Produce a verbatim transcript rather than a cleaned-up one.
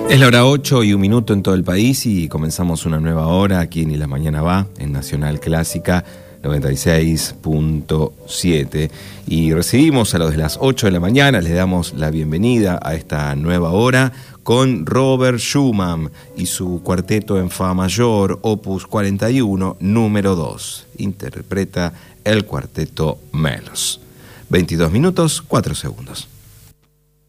Es la hora ocho y un minuto en todo el país y comenzamos una nueva hora aquí en Y la Mañana Va, en Nacional Clásica noventa y seis punto siete. Y recibimos a los de las ocho de la mañana, les damos la bienvenida a esta nueva hora con Robert Schumann y su cuarteto en Fa mayor, opus cuarenta y uno, número dos. Interpreta el cuarteto Melos. veintidós minutos, cuatro segundos.